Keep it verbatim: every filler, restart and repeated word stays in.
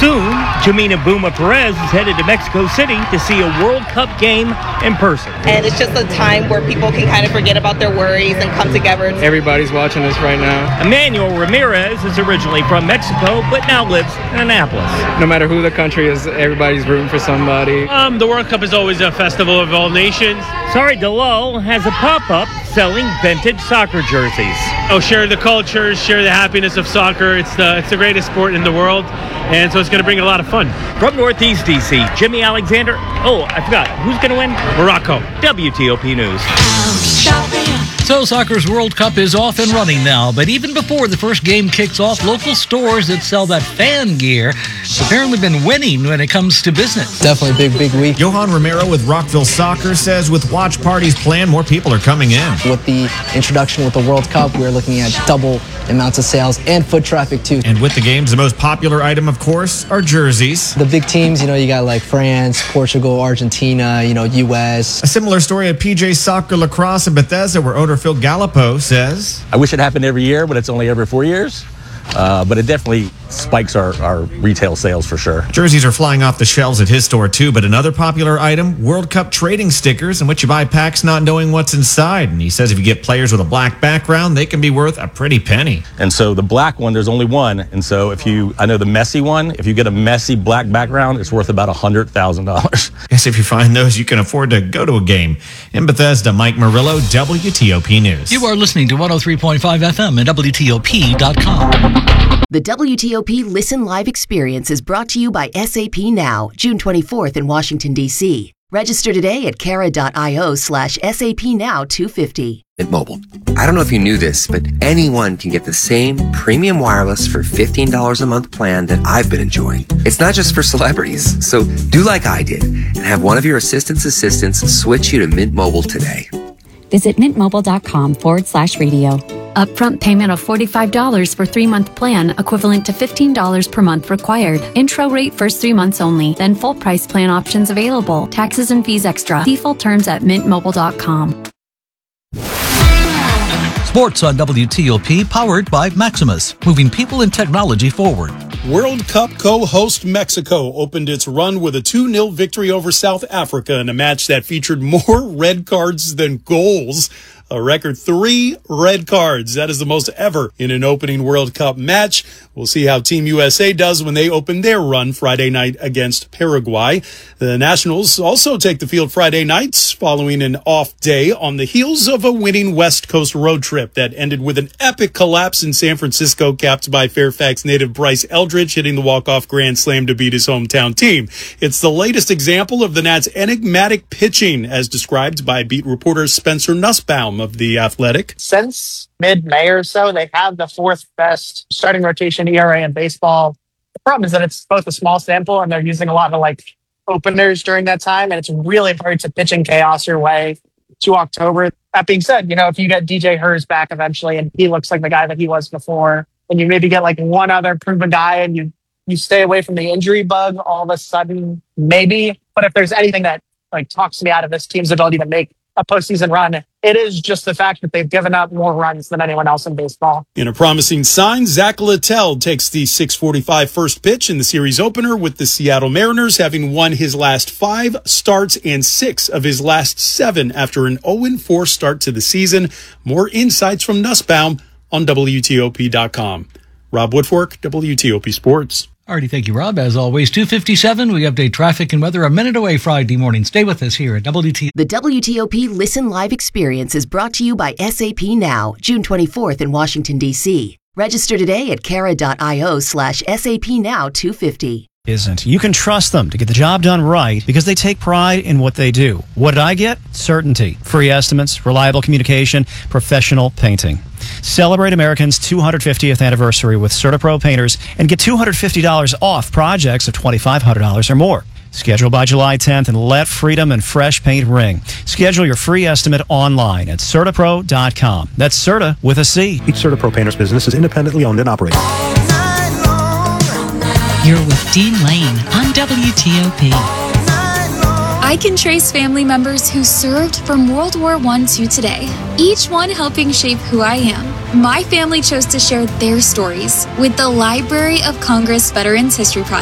Soon, Jimena Buma Perez is headed to Mexico City to see a World Cup game in person. And it's just a time where people can kind of forget about their worries and come together. Everybody's watching us right now. Emmanuel Ramirez is originally from Mexico, but now lives in Annapolis. No matter who the country is, everybody's rooting for somebody. Um, the World Cup is always a festival of all nations. Sari Dalal has a pop-up selling vintage soccer jerseys. Oh, share the culture, share the happiness of soccer. It's the it's the greatest sport in the world, and so it's going to bring a lot of fun. From Northeast D C, Jimmy Alexander. Oh, I forgot. Who's going to win? Morocco. W T O P News. So soccer's World Cup is off and running now, but even before the first game kicks off, local stores that sell that fan gear have apparently been winning when it comes to business. Definitely big, big week. Johan Romero with Rockville Soccer says with watch parties planned, more people are coming in. With the introduction with the World Cup, we're looking at double amounts of sales and foot traffic too. And with the games, the most popular item, of course, are jerseys. The big teams, you know, you got like France, Portugal, Argentina, you know, U S. A similar story at P J Soccer Lacrosse in Bethesda, where owner Phil Gallipo says, I wish it happened every year, but it's only every four years. Uh, but it definitely spikes our, our retail sales for sure. Jerseys are flying off the shelves at his store too, but another popular item, World Cup trading stickers, in which you buy packs not knowing what's inside. And he says if you get players with a black background, they can be worth a pretty penny. And so the black one, there's only one. And so if you, I know the messy one, if you get a messy black background, it's worth about one hundred thousand dollars. Guess if you find those, you can afford to go to a game. In Bethesda, Mike Murillo, W T O P News. You are listening to one oh three point five F M and W T O P dot com. The W T O P Listen Live experience is brought to you by S A P Now, June twenty-fourth in Washington, D C. Register today at cara.io slash SAP Now 250. Mint Mobile. I don't know if you knew this, but anyone can get the same premium wireless for fifteen dollars a month plan that I've been enjoying. It's not just for celebrities. So do like I did and have one of your assistant's assistants switch you to Mint Mobile today. Visit mintmobile.com forward slash radio. Upfront payment of forty-five dollars for three-month plan, equivalent to fifteen dollars per month required. Intro rate first three months only, then full price plan options available. Taxes and fees extra. See full terms at mint mobile dot com. Sports on W T O P, powered by Maximus, moving people and technology forward. World Cup co-host Mexico opened its run with a two nil victory over South Africa in a match that featured more red cards than goals. A record three red cards. That is the most ever in an opening World Cup match. We'll see how Team U S A does when they open their run Friday night against Paraguay. The Nationals also take the field Friday nights following an off day on the heels of a winning West Coast road trip that ended with an epic collapse in San Francisco, capped by Fairfax native Bryce Eldridge hitting the walk-off grand slam to beat his hometown team. It's the latest example of the Nats' enigmatic pitching, as described by beat reporter Spencer Nussbaum of The Athletic. Since mid-May or so, they have the fourth best starting rotation E R A in baseball. The problem is that it's both a small sample and they're using a lot of like openers during that time, and it's really hard to pitch in chaos your way to October. That being said, you know, if you get D J Hurst back eventually and he looks like the guy that he was before, and you maybe get like one other proven guy and you you stay away from the injury bug, all of a sudden, maybe. But if there's anything that like talks me out of this team's ability to make a postseason run, it is just the fact that they've given up more runs than anyone else in baseball. In a promising sign, Zach Littell takes the six forty-five first pitch in the series opener, with the Seattle Mariners having won his last five starts and six of his last seven after an oh four start to the season. More insights from Nussbaum on W T O P dot com. Rob Woodfork, W T O P Sports. Alrighty, thank you, Rob. As always, two fifty-seven, we update traffic and weather a minute away Friday morning. Stay with us here at W T O P. The W T O P Listen Live experience is brought to you by S A P Now, June twenty-fourth in Washington, D C. Register today at cara.io slash SAP Now 250. Isn't. You can trust them to get the job done right because they take pride in what they do. What did I get? Certainty. Free estimates, reliable communication, professional painting. Celebrate American's two hundred fiftieth anniversary with CertaPro painters and get two hundred fifty dollars off projects of twenty-five hundred dollars or more. Schedule by July tenth and let freedom and fresh paint ring. Schedule your free estimate online at CertaPro dot com. That's Certa with a C. Each CertaPro painter's business is independently owned and operated. You're with Dean Lane on W T O P. I can trace family members who served from World War One to today, each one helping shape who I am. My family chose to share their stories with the Library of Congress Veterans History Project.